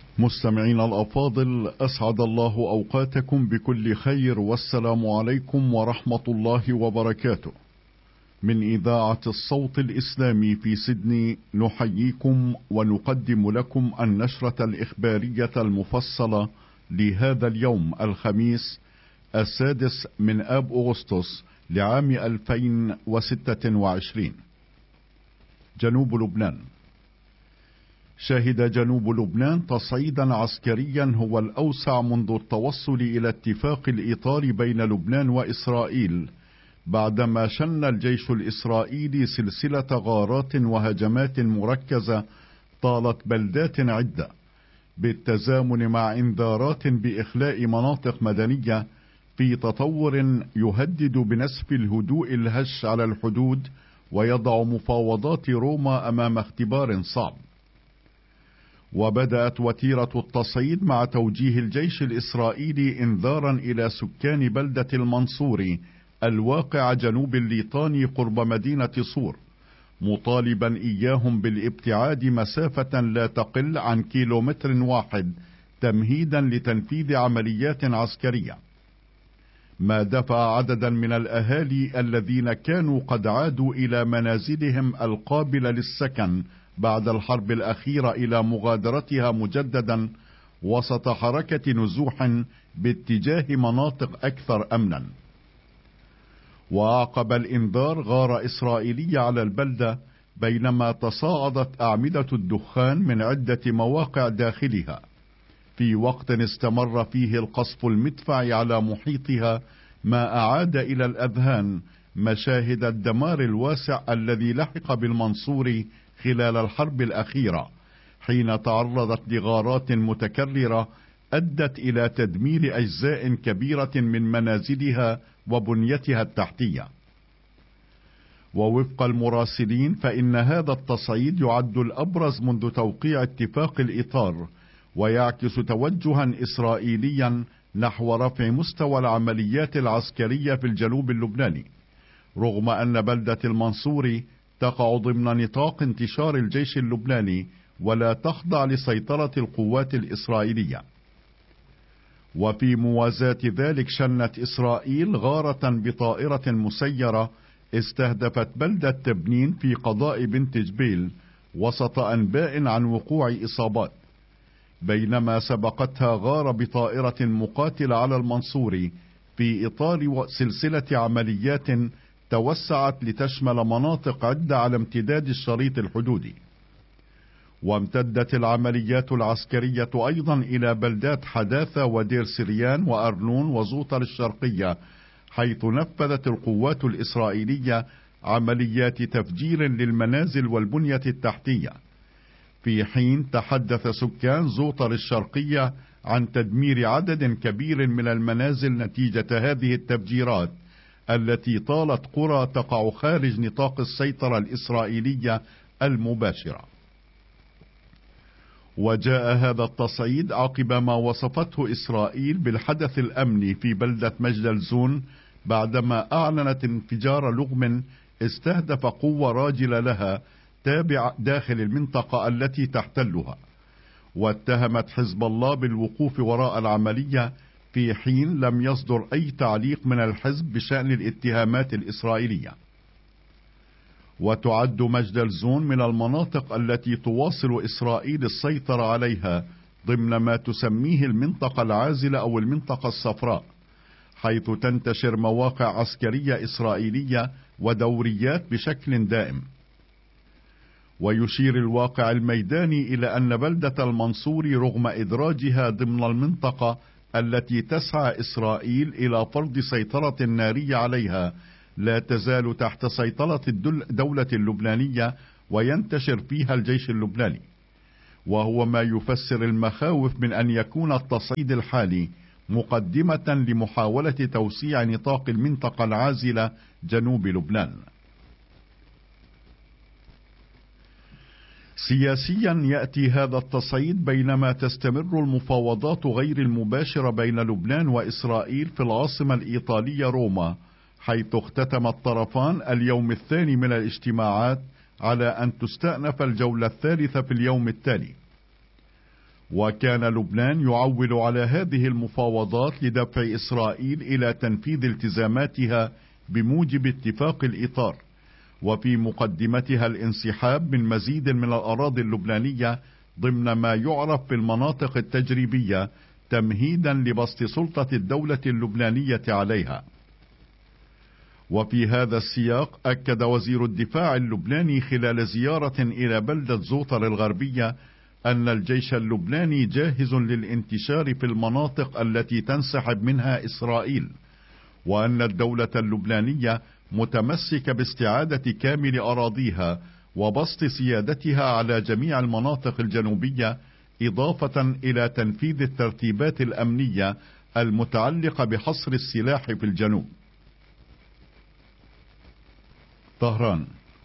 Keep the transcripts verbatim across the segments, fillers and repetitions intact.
مستمعين الأفاضل، أسعد الله أوقاتكم بكل خير، والسلام عليكم ورحمة الله وبركاته. من إذاعة الصوت الإسلامي في سيدني نحييكم ونقدم لكم النشرة الإخبارية المفصلة لهذا اليوم الخميس السادس من آب أغسطس لعام ألفين وستة وعشرين. جنوب لبنان. شهد جنوب لبنان تصعيدا عسكريا هو الأوسع منذ التوصل إلى اتفاق الإطار بين لبنان وإسرائيل، بعدما شن الجيش الإسرائيلي سلسلة غارات وهجمات مركزة طالت بلدات عدة، بالتزامن مع انذارات بإخلاء مناطق مدنية في تطور يهدد بنسف الهدوء الهش على الحدود ويضع مفاوضات روما أمام اختبار صعب. وبدأت وتيرة التصعيد مع توجيه الجيش الإسرائيلي انذارا إلى سكان بلدة المنصوري الواقع جنوب الليطاني قرب مدينة صور، مطالبا إياهم بالابتعاد مسافة لا تقل عن كيلومتر واحد تمهيدا لتنفيذ عمليات عسكرية، ما دفع عددا من الأهالي الذين كانوا قد عادوا إلى منازلهم القابلة للسكن بعد الحرب الأخيرة إلى مغادرتها مجددا وسط حركة نزوح باتجاه مناطق أكثر أمنا. وأعقب الإنذار غارة إسرائيلية على البلدة، بينما تصاعدت أعمدة الدخان من عدة مواقع داخلها، في وقت استمر فيه القصف المدفعي على محيطها، ما أعاد إلى الأذهان مشاهد الدمار الواسع الذي لحق بالمنصوري خلال الحرب الأخيرة، حين تعرضت لغارات متكررة أدت إلى تدمير أجزاء كبيرة من منازلها وبنيتها التحتية. ووفق المراسلين فإن هذا التصعيد يعد الأبرز منذ توقيع اتفاق الإطار، ويعكس توجها إسرائيليا نحو رفع مستوى العمليات العسكرية في الجنوب اللبناني، رغم أن بلدة المنصوري تقع ضمن نطاق انتشار الجيش اللبناني ولا تخضع لسيطرة القوات الإسرائيلية. وفي موازاة ذلك شنت إسرائيل غارة بطائرة مسيرة استهدفت بلدة تبنين في قضاء بنت جبيل وسط أنباء عن وقوع إصابات، بينما سبقتها غارة بطائرة مقاتلة على المنصوري في إطار سلسلة عمليات توسعت لتشمل مناطق عدة على امتداد الشريط الحدودي. وامتدت العمليات العسكرية أيضا إلى بلدات حداثة ودير سريان وأرنون وزوطر الشرقية، حيث نفذت القوات الإسرائيلية عمليات تفجير للمنازل والبنية التحتية، في حين تحدث سكان زوطر الشرقية عن تدمير عدد كبير من المنازل نتيجة هذه التفجيرات التي طالت قرى تقع خارج نطاق السيطرة الإسرائيلية المباشرة. وجاء هذا التصعيد عقب ما وصفته إسرائيل بالحدث الأمني في بلدة مجدلزون، بعدما أعلنت انفجار لغم استهدف قوة راجلة لها تابع داخل المنطقة التي تحتلها، واتهمت حزب الله بالوقوف وراء العملية، في حين لم يصدر أي تعليق من الحزب بشأن الاتهامات الإسرائيلية. وتعد مجدلزون من المناطق التي تواصل إسرائيل السيطرة عليها ضمن ما تسميه المنطقة العازلة أو المنطقة الصفراء، حيث تنتشر مواقع عسكرية إسرائيلية ودوريات بشكل دائم. ويشير الواقع الميداني إلى أن بلدة المنصوري رغم إدراجها ضمن المنطقة التي تسعى إسرائيل إلى فرض سيطرة نارية عليها، لا تزال تحت سيطرة الدولة اللبنانية وينتشر فيها الجيش اللبناني، وهو ما يفسر المخاوف من أن يكون التصعيد الحالي مقدمة لمحاولة توسيع نطاق المنطقة العازلة جنوب لبنان. سياسيا يأتي هذا التصعيد بينما تستمر المفاوضات غير المباشرة بين لبنان وإسرائيل في العاصمة الإيطالية روما، حيث اختتم الطرفان اليوم الثاني من الاجتماعات على أن تستأنف الجولة الثالثة في اليوم التالي. وكان لبنان يعول على هذه المفاوضات لدفع إسرائيل إلى تنفيذ التزاماتها بموجب اتفاق الإطار، وفي مقدمتها الانسحاب من مزيد من الأراضي اللبنانية ضمن ما يعرف بالمناطق التجريبية، تمهيدا لبسط سلطة الدولة اللبنانية عليها. وفي هذا السياق أكد وزير الدفاع اللبناني خلال زيارة إلى بلدة زوطر الغربية أن الجيش اللبناني جاهز للانتشار في المناطق التي تنسحب منها إسرائيل، وأن الدولة اللبنانية متمسكة باستعادة كامل أراضيها وبسط سيادتها على جميع المناطق الجنوبية، إضافة إلى تنفيذ الترتيبات الأمنية المتعلقة بحصر السلاح في الجنوب. طهران.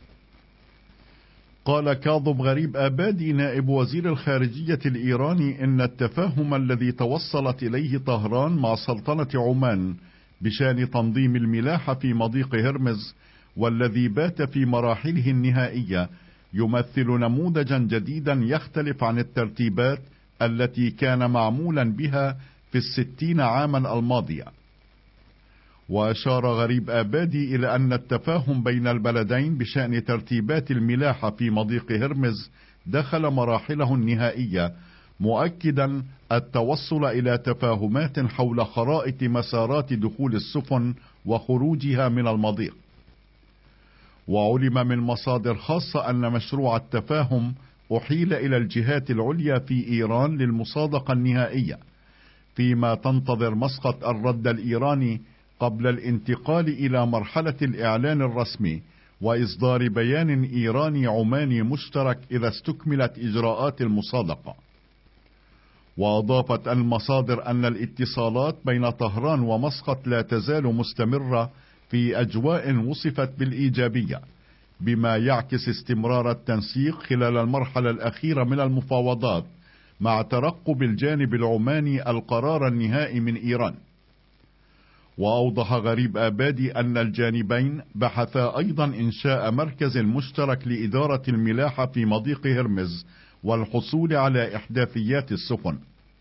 قال كاظم غريب آبادي نائب وزير الخارجية الإيراني إن التفاهم الذي توصلت إليه طهران مع سلطنة عمان بشأن تنظيم الملاحة في مضيق هرمز والذي بات في مراحله النهائية يمثل نموذجا جديدا يختلف عن الترتيبات التي كان معمولا بها في الستين عاما الماضية. وأشار غريب آبادي إلى أن التفاهم بين البلدين بشأن ترتيبات الملاحة في مضيق هرمز دخل مراحله النهائية، مؤكدا التوصل إلى تفاهمات حول خرائط مسارات دخول السفن وخروجها من المضيق. وعلم من مصادر خاصة أن مشروع التفاهم أحيل إلى الجهات العليا في إيران للمصادقة النهائية، فيما تنتظر مسقط الرد الإيراني قبل الانتقال إلى مرحلة الإعلان الرسمي وإصدار بيان إيراني عماني مشترك إذا استكملت إجراءات المصادقة. وأضافت المصادر أن الاتصالات بين طهران ومسقط لا تزال مستمرة في أجواء وصفت بالإيجابية، بما يعكس استمرار التنسيق خلال المرحلة الأخيرة من المفاوضات مع ترقب الجانب العماني القرار النهائي من إيران. وأوضح غريب آبادي أن الجانبين بحثا أيضا إنشاء مركز مشترك لإدارة الملاحة في مضيق هرمز والحصول على إحداثيات السفن.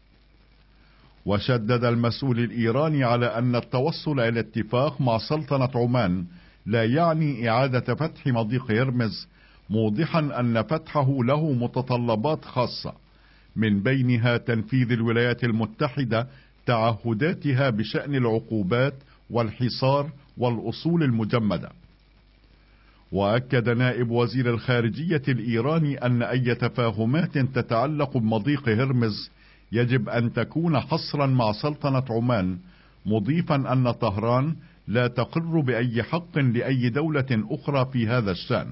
وشدد المسؤول الإيراني على أن التوصل إلى اتفاق مع سلطنة عمان لا يعني إعادة فتح مضيق هرمز، موضحا أن فتحه له متطلبات خاصة، من بينها تنفيذ الولايات المتحدة تعهداتها بشأن العقوبات والحصار والأصول المجمدة. وأكد نائب وزير الخارجية الإيراني أن أي تفاهمات تتعلق بمضيق هرمز يجب أن تكون حصرا مع سلطنة عمان، مضيفا أن طهران لا تقر بأي حق لأي دولة أخرى في هذا الشأن.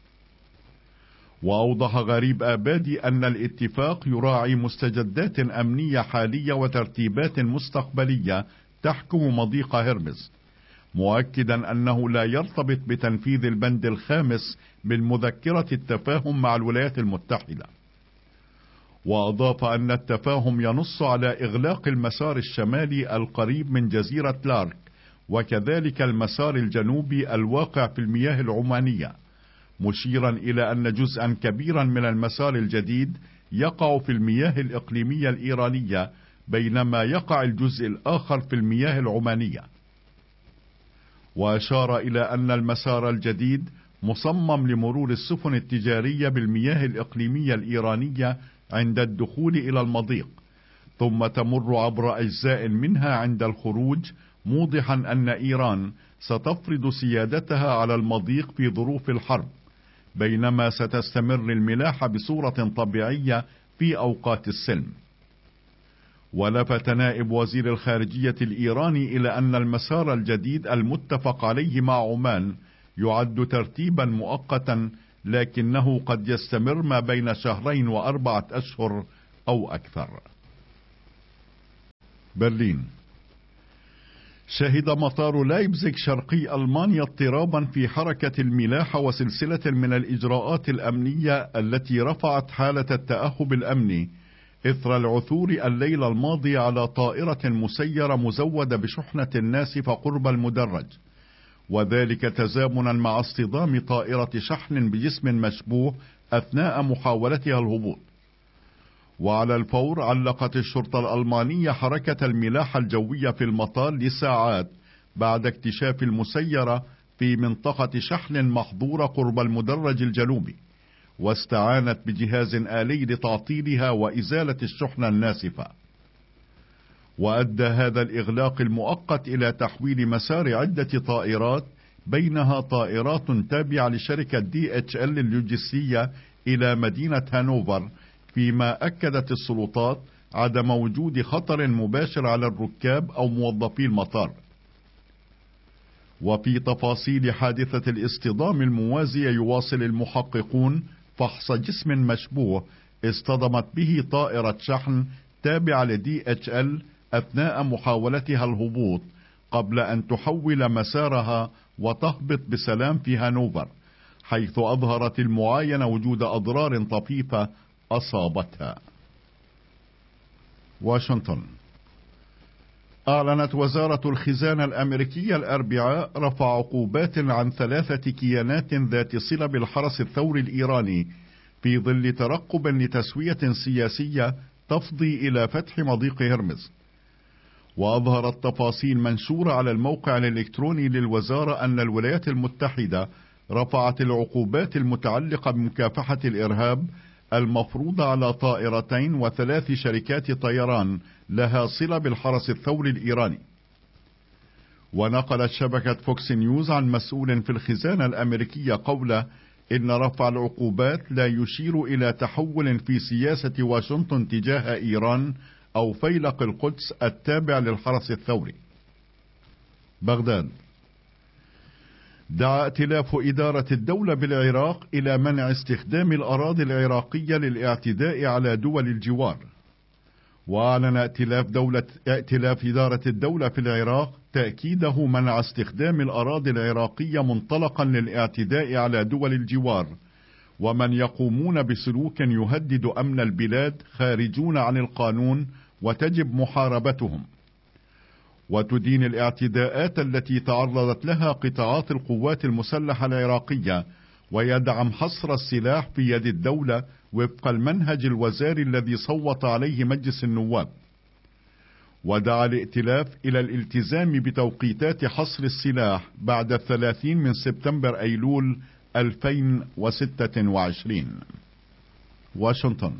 وأوضح غريب آبادي أن الاتفاق يراعي مستجدات أمنية حالية وترتيبات مستقبلية تحكم مضيق هرمز، مؤكدا أنه لا يرتبط بتنفيذ البند الخامس من مذكرة التفاهم مع الولايات المتحدة. وأضاف أن التفاهم ينص على إغلاق المسار الشمالي القريب من جزيرة لارك، وكذلك المسار الجنوبي الواقع في المياه العمانية، مشيرا إلى أن جزءا كبيرا من المسار الجديد يقع في المياه الإقليمية الإيرانية، بينما يقع الجزء الآخر في المياه العمانية. وأشار إلى أن المسار الجديد مصمم لمرور السفن التجارية بالمياه الإقليمية الإيرانية عند الدخول إلى المضيق، ثم تمر عبر أجزاء منها عند الخروج، موضحا أن إيران ستفرض سيادتها على المضيق في ظروف الحرب، بينما ستستمر الملاحة بصورة طبيعية في أوقات السلم. ولفت نائب وزير الخارجية الإيراني إلى أن المسار الجديد المتفق عليه مع عمان يعد ترتيبا مؤقتا، لكنه قد يستمر ما بين شهرين وأربعة أشهر أو أكثر. برلين. شهد مطار لايبزيغ شرقي ألمانيا اضطرابا في حركة الملاحة وسلسلة من الإجراءات الأمنية التي رفعت حالة التأهب الأمني إثر العثور الليلة الماضية على طائرة مسيرة مزودة بشحنة ناسفة قرب المدرج، وذلك تزامنا مع اصطدام طائرة شحن بجسم مشبوه أثناء محاولتها الهبوط. وعلى الفور علقت الشرطة الألمانية حركة الملاحة الجوية في المطار لساعات بعد اكتشاف المسيرة في منطقة شحن محظورة قرب المدرج الجنوبي، واستعانت بجهاز آلي لتعطيلها وإزالة الشحنة الناسفة. وأدى هذا الإغلاق المؤقت إلى تحويل مسار عدة طائرات، بينها طائرات تابعة لشركة دي اتش ال اللوجستية إلى مدينة هانوفر، فيما أكدت السلطات عدم وجود خطر مباشر على الركاب أو موظفي المطار. وفي تفاصيل حادثة الاصطدام الموازية، يواصل المحققون فحص جسم مشبوه اصطدمت به طائرة شحن تابعة لدي اتش ال أثناء محاولتها الهبوط، قبل أن تحول مسارها وتهبط بسلام في هانوفر، حيث أظهرت المعاينة وجود أضرار طفيفة أصابتها. واشنطن. أعلنت وزارة الخزانة الأمريكية الأربعاء رفع عقوبات عن ثلاثة كيانات ذات صلة بالحرس الثوري الإيراني، في ظل ترقب لتسوية سياسية تفضي إلى فتح مضيق هرمز. وأظهرت تفاصيل منشورة على الموقع الإلكتروني للوزارة أن الولايات المتحدة رفعت العقوبات المتعلقة بمكافحة الإرهاب المفروضة على طائرتين وثلاث شركات طيران لها صلة بالحرس الثوري الإيراني. ونقلت شبكة فوكس نيوز عن مسؤول في الخزانة الأمريكية قوله إن رفع العقوبات لا يشير إلى تحول في سياسة واشنطن تجاه إيران أو فيلق القدس التابع للحرس الثوري. بغداد. دعا ائتلاف إدارة الدولة بالعراق إلى منع استخدام الأراضي العراقية للاعتداء على دول الجوار. وأعلن ائتلاف دولة ائتلاف إدارة الدولة في العراق تأكيده منع استخدام الأراضي العراقية منطلقا للاعتداء على دول الجوار، ومن يقومون بسلوك يهدد أمن البلاد خارجون عن القانون وتجب محاربتهم. وتدين الاعتداءات التي تعرضت لها قطاعات القوات المسلحة العراقية، ويدعم حصر السلاح في يد الدولة وفق المنهج الوزاري الذي صوت عليه مجلس النواب. ودعا الائتلاف إلى الالتزام بتوقيتات حصر السلاح بعد الثلاثين من سبتمبر أيلول ألفين وستة وعشرين. واشنطن.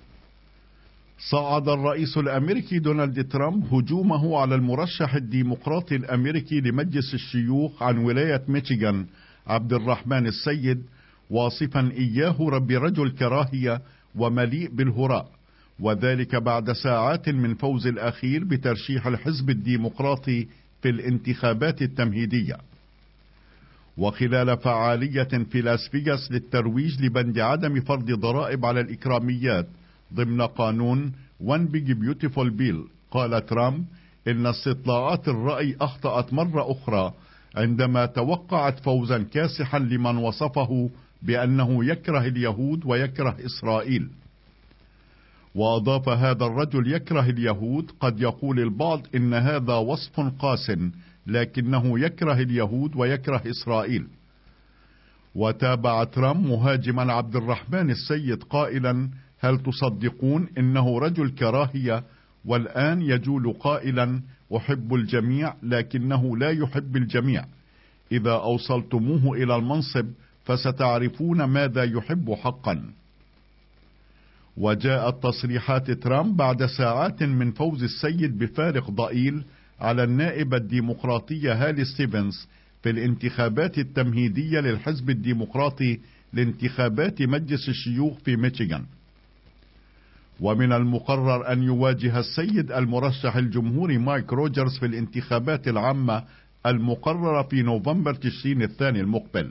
صعد الرئيس الأمريكي دونالد ترامب هجومه على المرشح الديمقراطي الأمريكي لمجلس الشيوخ عن ولاية ميشيغان عبد الرحمن السيد، واصفا إياه برجل كراهية ومليء بالهراء، وذلك بعد ساعات من فوز الأخير بترشيح الحزب الديمقراطي في الانتخابات التمهيدية. وخلال فعالية في لاس فيغاس للترويج لبند عدم فرض ضرائب على الإكراميات ضمن قانون One Big Beautiful Bill، قال ترامب إن استطلاعات الرأي أخطأت مرة أخرى عندما توقعت فوزا كاسحا لمن وصفه بأنه يكره اليهود ويكره إسرائيل. وأضاف هذا الرجل يكره اليهود، قد يقول البعض إن هذا وصف قاس، لكنه يكره اليهود ويكره إسرائيل. وتابع ترامب مهاجما عبد الرحمن السيد قائلا: هل تصدقون إنه رجل كراهية؟ والآن يجول قائلا: أحب الجميع لكنه لا يحب الجميع. إذا أوصلتموه إلى المنصب فستعرفون ماذا يحب حقا. وجاءت تصريحات ترامب بعد ساعات من فوز السيد بفارق ضئيل على النائبة الديمقراطية هالي ستيفنز في الانتخابات التمهيدية للحزب الديمقراطي لانتخابات مجلس الشيوخ في ميشيغان. ومن المقرر أن يواجه السيد المرشح الجمهوري مايك روجرز في الانتخابات العامة المقررة في نوفمبر تشرين الثاني المقبل.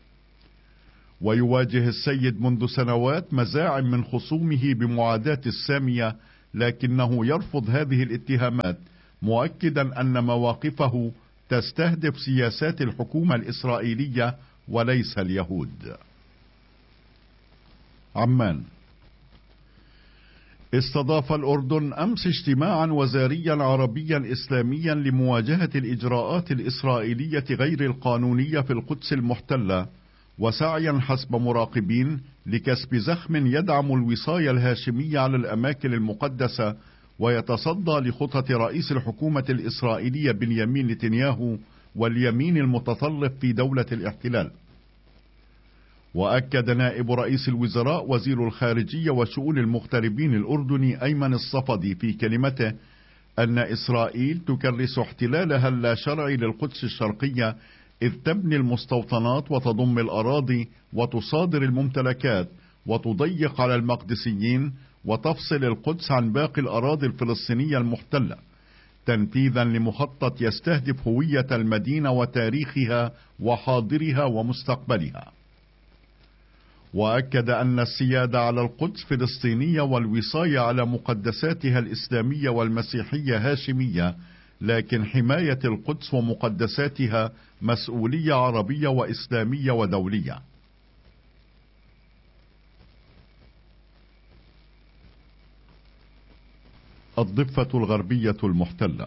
ويواجه السيد منذ سنوات مزاعم من خصومه بمعاداة السامية، لكنه يرفض هذه الاتهامات، مؤكدا أن مواقفه تستهدف سياسات الحكومة الإسرائيلية وليس اليهود. عمان. استضاف الأردن أمس اجتماعا وزاريا عربيا إسلاميا لمواجهة الإجراءات الإسرائيلية غير القانونية في القدس المحتلة، وسعيا حسب مراقبين لكسب زخم يدعم الوصاية الهاشمية على الأماكن المقدسة، ويتصدى لخطط رئيس الحكومة الإسرائيلية بنيامين نتنياهو واليمين المتطرف في دولة الاحتلال. وأكد نائب رئيس الوزراء وزير الخارجية وشؤون المغتربين الأردني أيمن الصفدي في كلمته أن إسرائيل تكرس احتلالها اللا شرعي للقدس الشرقية، إذ تبني المستوطنات وتضم الأراضي وتصادر الممتلكات وتضيق على المقدسيين وتفصل القدس عن باقي الأراضي الفلسطينية المحتلة، تنفيذا لمخطط يستهدف هوية المدينة وتاريخها وحاضرها ومستقبلها. وأكد أن السيادة على القدس فلسطينية والوصاية على مقدساتها الإسلامية والمسيحية هاشمية، لكن حماية القدس ومقدساتها مسؤولية عربية وإسلامية ودولية. الضفة الغربية المحتلة.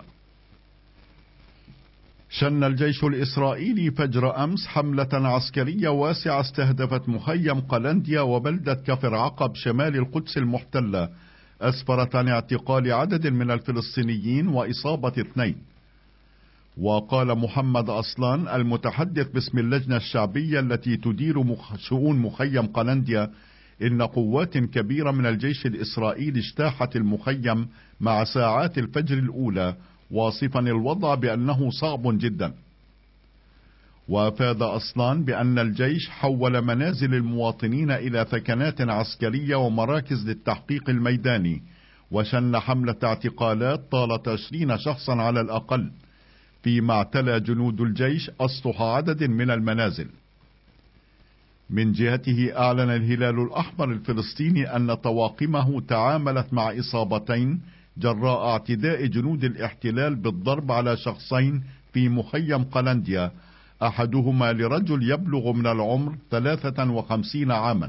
شن الجيش الإسرائيلي فجر أمس حملة عسكرية واسعة استهدفت مخيم قلنديا وبلدة كفر عقب شمال القدس المحتلة، أسفرت عن اعتقال عدد من الفلسطينيين وإصابة اثنين. وقال محمد أصلان المتحدث باسم اللجنة الشعبية التي تدير مخ... شؤون مخيم قلنديا إن قوات كبيرة من الجيش الإسرائيلي اجتاحت المخيم مع ساعات الفجر الأولى، واصفا الوضع بأنه صعب جدا. وأفاد أصلان بأن الجيش حول منازل المواطنين إلى ثكنات عسكرية ومراكز للتحقيق الميداني، وشن حملة اعتقالات طالت عشرين شخصا على الأقل، فيما اعتلى جنود الجيش أسطح عدد من المنازل. من جهته أعلن الهلال الأحمر الفلسطيني أن طواقمه تعاملت مع إصابتين جراء اعتداء جنود الاحتلال بالضرب على شخصين في مخيم قلنديا، أحدهما لرجل يبلغ من العمر ثلاثة وخمسين عاما.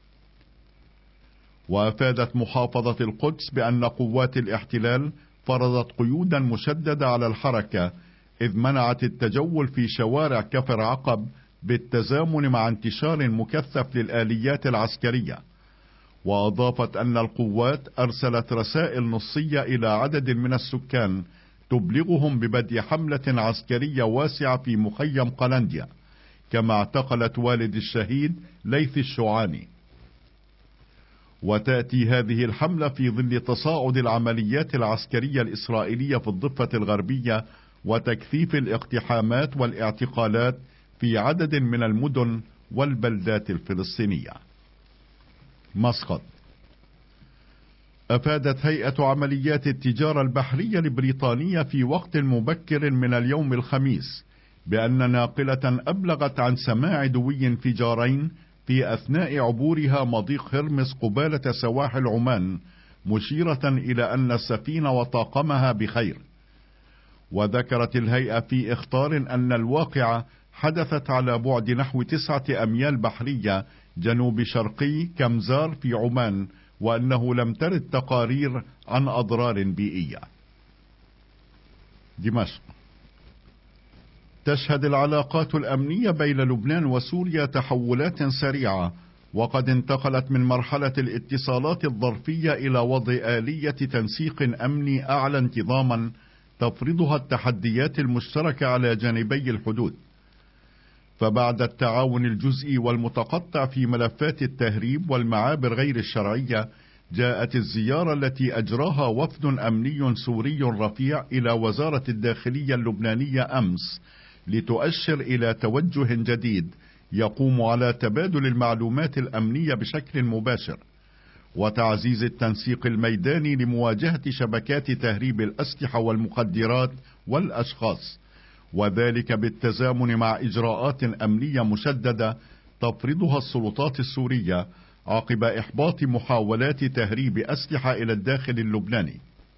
وأفادت محافظة القدس بأن قوات الاحتلال فرضت قيودا مشددة على الحركة، إذ منعت التجول في شوارع كفر عقب بالتزامن مع انتشار مكثف للآليات العسكرية. وأضافت أن القوات أرسلت رسائل نصية إلى عدد من السكان تبلغهم ببدء حملة عسكرية واسعة في مخيم قلنديا، كما اعتقلت والد الشهيد ليث الشعاني. وتأتي هذه الحملة في ظل تصاعد العمليات العسكرية الإسرائيلية في الضفة الغربية وتكثيف الاقتحامات والاعتقالات في عدد من المدن والبلدات الفلسطينية. مسقط. أفادت هيئة عمليات التجارة البحرية البريطانية في وقت مبكر من اليوم الخميس بأن ناقلة أبلغت عن سماع دوي انفجارين في أثناء عبورها مضيق هرمس قبالة سواحل عمان، مشيرة إلى أن السفينة وطاقمها بخير. وذكرت الهيئة في إخطار أن الواقعة حدثت على بعد نحو تسعة أميال بحرية جنوب شرقي كمزار في عمان، وأنه لم ترد تقارير عن أضرار بيئية. دمشق. تشهد العلاقات الأمنية بين لبنان وسوريا تحولات سريعة، وقد انتقلت من مرحلة الاتصالات الظرفية إلى وضع آلية تنسيق أمني أعلى انتظاما تفرضها التحديات المشتركة على جانبي الحدود. فبعد التعاون الجزئي والمتقطع في ملفات التهريب والمعابر غير الشرعية، جاءت الزيارة التي أجراها وفد أمني سوري رفيع إلى وزارة الداخلية اللبنانية أمس، لتؤشر إلى توجه جديد يقوم على تبادل المعلومات الأمنية بشكل مباشر، وتعزيز التنسيق الميداني لمواجهة شبكات تهريب الأسلحة والمخدرات والأشخاص، وذلك بالتزامن مع إجراءات أمنية مشددة تفرضها السلطات السورية عقب إحباط محاولات تهريب أسلحة إلى الداخل اللبناني.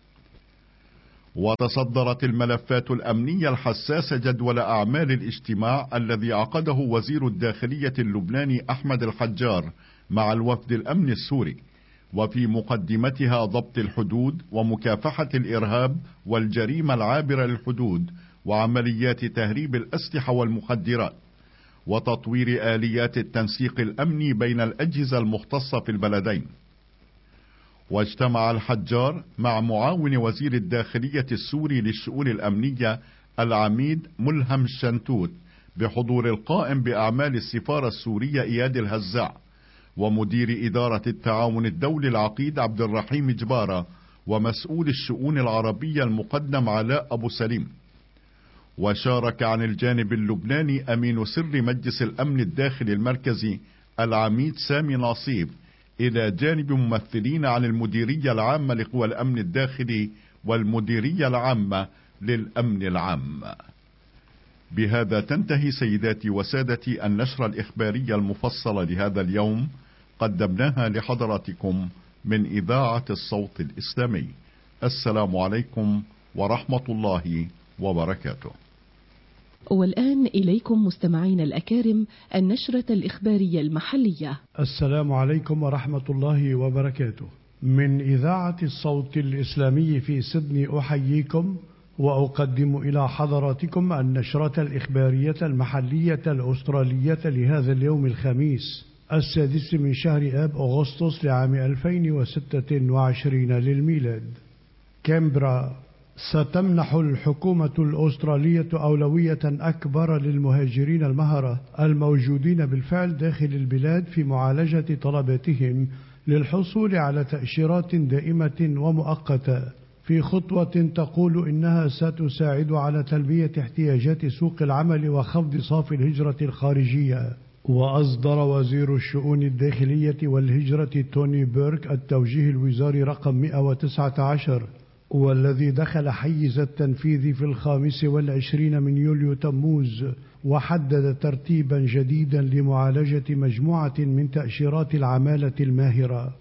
وتصدرت الملفات الأمنية الحساسة جدول أعمال الاجتماع الذي عقده وزير الداخلية اللبناني أحمد الحجار مع الوفد الأمني السوري، وفي مقدمتها ضبط الحدود ومكافحة الإرهاب والجريمة العابرة للحدود وعمليات تهريب الأسلحة والمخدرات. وتطوير آليات التنسيق الأمني بين الأجهزة المختصة في البلدين. واجتمع الحجار مع معاون وزير الداخلية السوري للشؤون الأمنية العميد ملهم الشنتوت بحضور القائم بأعمال السفارة السورية إياد الهزاع، ومدير إدارة التعاون الدولي العقيد عبد الرحيم جبارة، ومسؤول الشؤون العربية المقدم علاء أبو سليم. وشارك عن الجانب اللبناني أمين سر مجلس الأمن الداخلي المركزي العميد سامي ناصيب، إلى جانب ممثلين عن المديرية العامة لقوى الأمن الداخلي والمديرية العامة للأمن العام. بهذا تنتهي سيداتي وسادتي النشرة الإخبارية المفصلة لهذا اليوم، قدمناها لحضراتكم من إذاعة الصوت الإسلامي. السلام عليكم ورحمة الله وبركاته. والآن إليكم مستمعين الأكارم النشرة الإخبارية المحلية. السلام عليكم ورحمة الله وبركاته. من إذاعة الصوت الإسلامي في سيدني أحييكم وأقدم إلى حضراتكم النشرة الإخبارية المحلية الأسترالية لهذا اليوم الخميس السادس من شهر آب أغسطس لعام ألفين وستة وعشرين للميلاد. كامبرا. ستمنح الحكومة الأسترالية أولوية أكبر للمهاجرين المهرة الموجودين بالفعل داخل البلاد في معالجة طلباتهم للحصول على تأشيرات دائمة ومؤقتة، في خطوة تقول إنها ستساعد على تلبية احتياجات سوق العمل وخفض صافي الهجرة الخارجية. وأصدر وزير الشؤون الداخلية والهجرة توني بيرك التوجيه الوزاري رقم مئة وتسعة عشر، والذي دخل حيز التنفيذ في الخامس والعشرين من يوليو تموز، وحدد ترتيبا جديدا لمعالجة مجموعة من تأشيرات العمالة الماهرة.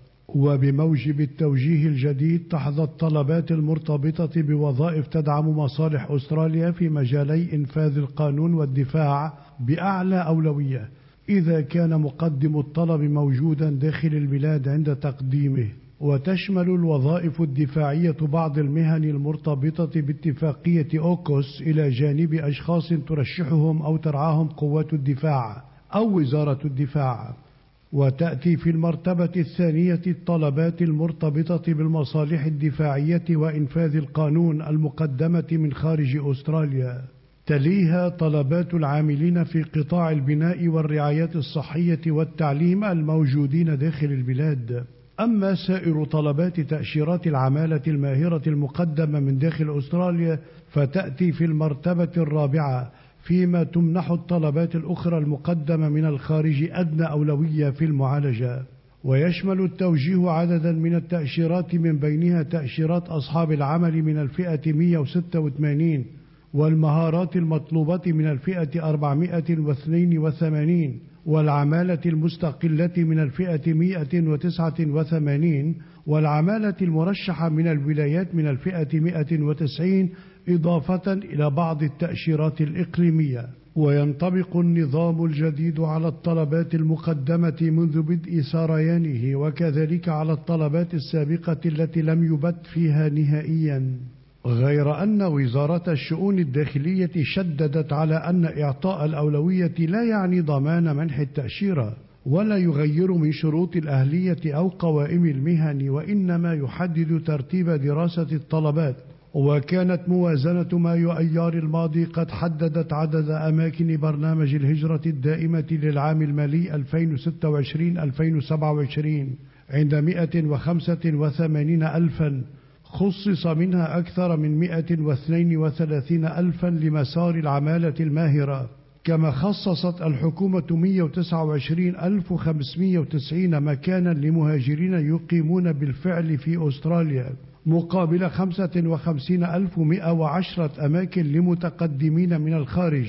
وبموجب التوجيه الجديد تحظى الطلبات المرتبطة بوظائف تدعم مصالح أستراليا في مجالي إنفاذ القانون والدفاع بأعلى أولوية إذا كان مقدم الطلب موجودا داخل البلاد عند تقديمه. وتشمل الوظائف الدفاعية بعض المهن المرتبطة باتفاقية أوكوس إلى جانب أشخاص ترشحهم أو ترعاهم قوات الدفاع أو وزارة الدفاع. وتأتي في المرتبة الثانية الطلبات المرتبطة بالمصالح الدفاعية وإنفاذ القانون المقدمة من خارج أستراليا. تليها طلبات العاملين في قطاع البناء والرعاية الصحية والتعليم الموجودين داخل البلاد. أما سائر طلبات تأشيرات العمالة الماهرة المقدمة من داخل أستراليا فتأتي في المرتبة الرابعة، فيما تمنح الطلبات الأخرى المقدمة من الخارج أدنى أولوية في المعالجة. ويشمل التوجيه عددا من التأشيرات من بينها تأشيرات أصحاب العمل من الفئة مئة وستة وثمانين، والمهارات المطلوبة من الفئة أربعمئة واثنين وثمانين، والعمالة المستقلة من الفئة مئة وتسعة وثمانين، والعمالة المرشحة من الولايات من الفئة مئة وتسعين، إضافة إلى بعض التأشيرات الإقليمية. وينطبق النظام الجديد على الطلبات المقدمة منذ بدء سريانه، وكذلك على الطلبات السابقة التي لم يبت فيها نهائيا. غير أن وزارة الشؤون الداخلية شددت على أن إعطاء الأولوية لا يعني ضمان منح التأشيرة، ولا يغير من شروط الأهلية أو قوائم المهن، وإنما يحدد ترتيب دراسة الطلبات. وكانت موازنة مايو أيار الماضي قد حددت عدد أماكن برنامج الهجرة الدائمة للعام المالي ألفين وستة وعشرين ألفين وسبعة وعشرين عند مئة وخمسة وثمانين ألفا، خصص منها أكثر من مئة واثنين وثلاثين ألفا لمسار العمالة الماهرة. كما خصصت الحكومة مئة وتسعة وعشرين ألف وخمسمئة وتسعين مكانا لمهاجرين يقيمون بالفعل في أستراليا، مقابل خمسة وخمسين ألف ومئة وعشرة أماكن لمتقدمين من الخارج،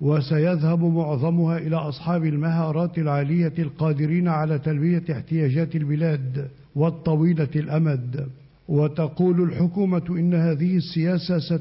وسيذهب معظمها إلى أصحاب المهارات العالية القادرين على تلبية احتياجات البلاد والطويلة الأمد. وتقول الحكومة إن هذه السياسة